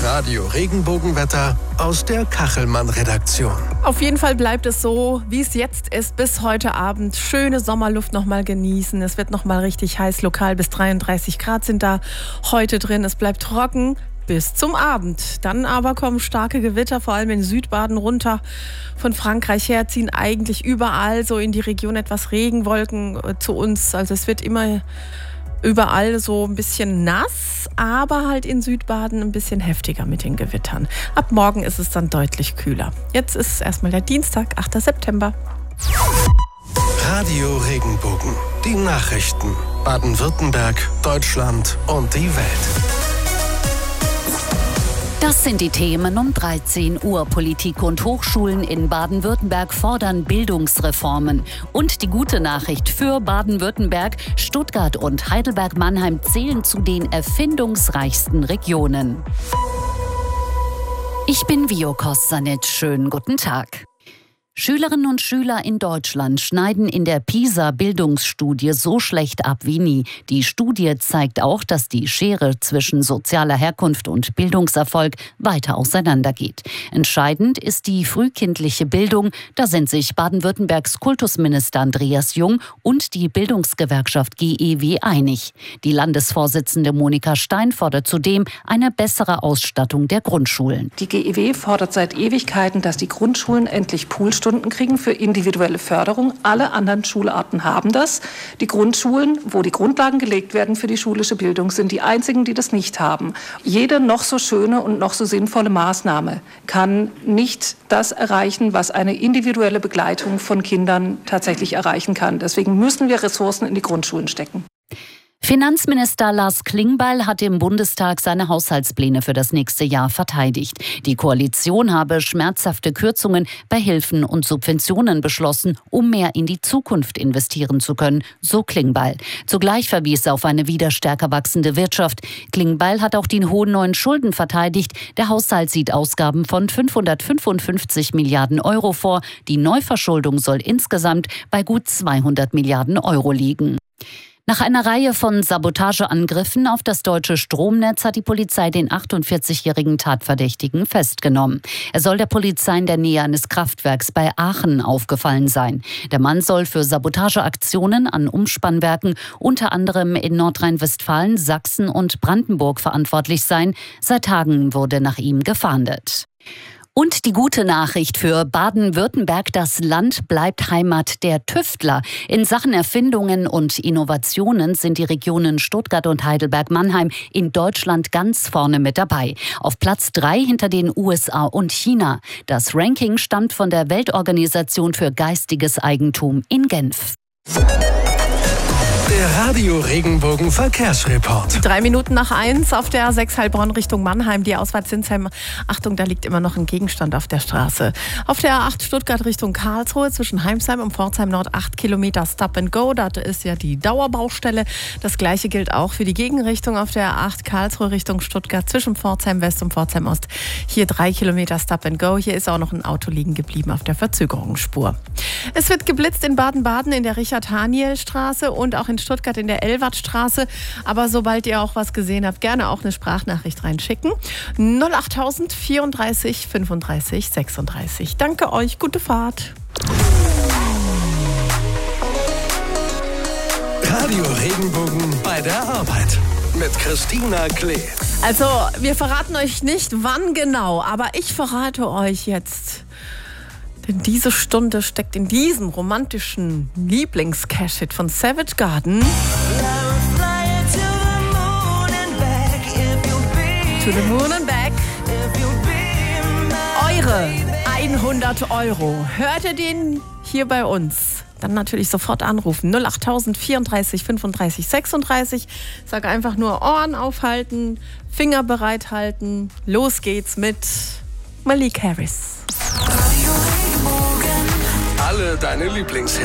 Radio Regenbogenwetter aus der Kachelmann-Redaktion. Auf jeden Fall bleibt es so, wie es jetzt ist, bis heute Abend. Schöne Sommerluft nochmal genießen. Es wird nochmal richtig heiß, lokal bis 33 Grad sind da heute drin. Es bleibt trocken bis zum Abend. Dann aber kommen starke Gewitter, vor allem in Südbaden runter. Von Frankreich her ziehen eigentlich überall so in die Region etwas Regenwolken zu uns. Also es wird immer überall so ein bisschen nass, aber halt in Südbaden ein bisschen heftiger mit den Gewittern. Ab morgen ist es dann deutlich kühler. Jetzt ist erstmal der Dienstag, 8. September. Radio Regenbogen. Die Nachrichten. Baden-Württemberg, Deutschland und die Welt. Das sind die Themen um 13 Uhr. Politik und Hochschulen in Baden-Württemberg fordern Bildungsreformen. Und die gute Nachricht für Baden-Württemberg: Stuttgart und Heidelberg-Mannheim zählen zu den erfindungsreichsten Regionen. Ich bin Vio Kossanec. Schönen guten Tag. Schülerinnen und Schüler in Deutschland schneiden in der PISA-Bildungsstudie so schlecht ab wie nie. Die Studie zeigt auch, dass die Schere zwischen sozialer Herkunft und Bildungserfolg weiter auseinandergeht. Entscheidend ist die frühkindliche Bildung. Da sind sich Baden-Württembergs Kultusminister Andreas Jung und die Bildungsgewerkschaft GEW einig. Die Landesvorsitzende Monika Stein fordert zudem eine bessere Ausstattung der Grundschulen. Die GEW fordert seit Ewigkeiten, dass die Grundschulen endlich Poolstunden kriegen für individuelle Förderung. Alle anderen Schularten haben das. Die Grundschulen, wo die Grundlagen gelegt werden für die schulische Bildung, sind die einzigen, die das nicht haben. Jede noch so schöne und noch so sinnvolle Maßnahme kann nicht das erreichen, was eine individuelle Begleitung von Kindern tatsächlich erreichen kann. Deswegen müssen wir Ressourcen in die Grundschulen stecken. Finanzminister Lars Klingbeil hat im Bundestag seine Haushaltspläne für das nächste Jahr verteidigt. Die Koalition habe schmerzhafte Kürzungen bei Hilfen und Subventionen beschlossen, um mehr in die Zukunft investieren zu können, so Klingbeil. Zugleich verwies er auf eine wieder stärker wachsende Wirtschaft. Klingbeil hat auch die hohen neuen Schulden verteidigt. Der Haushalt sieht Ausgaben von 555 Milliarden Euro vor. Die Neuverschuldung soll insgesamt bei gut 200 Milliarden Euro liegen. Nach einer Reihe von Sabotageangriffen auf das deutsche Stromnetz hat die Polizei den 48-jährigen Tatverdächtigen festgenommen. Er soll der Polizei in der Nähe eines Kraftwerks bei Aachen aufgefallen sein. Der Mann soll für Sabotageaktionen an Umspannwerken unter anderem in Nordrhein-Westfalen, Sachsen und Brandenburg verantwortlich sein. Seit Tagen wurde nach ihm gefahndet. Und die gute Nachricht für Baden-Württemberg: Das Land bleibt Heimat der Tüftler. In Sachen Erfindungen und Innovationen sind die Regionen Stuttgart und Heidelberg-Mannheim in Deutschland ganz vorne mit dabei. Auf Platz 3 hinter den USA und China. Das Ranking stammt von der Weltorganisation für geistiges Eigentum in Genf. Der Radio Regenbogen Verkehrsreport. 3 Minuten nach 1 auf der A6 Heilbronn Richtung Mannheim, die Ausfahrt Zinsheim. Achtung, da liegt immer noch ein Gegenstand auf der Straße. Auf der A8 Stuttgart Richtung Karlsruhe zwischen Heimsheim und Pforzheim Nord 8 Kilometer Stop and Go. Da ist ja die Dauerbaustelle. Das gleiche gilt auch für die Gegenrichtung auf der A8 Karlsruhe Richtung Stuttgart zwischen Pforzheim West und Pforzheim Ost. Hier 3 Kilometer Stop and Go. Hier ist auch noch ein Auto liegen geblieben auf der Verzögerungsspur. Es wird geblitzt in Baden-Baden in der Richard-Haniel-Straße und auch in Stuttgart in der Elwartstraße. Aber sobald ihr auch was gesehen habt, gerne auch eine Sprachnachricht reinschicken. 08000 34 35 36. Danke euch, gute Fahrt. Radio Regenbogen bei der Arbeit mit Christina Klee. Also, wir verraten euch nicht, wann genau, aber ich verrate euch jetzt. Denn diese Stunde steckt in diesem romantischen Lieblings-Cash-Hit von Savage Garden. To the moon and back. Eure 100 Euro. Hört ihr den hier bei uns? Dann natürlich sofort anrufen. 08000 34 35 36. Sag einfach nur Ohren aufhalten, Finger bereithalten. Los geht's mit Malik Harris. Alle deine Lieblingshits.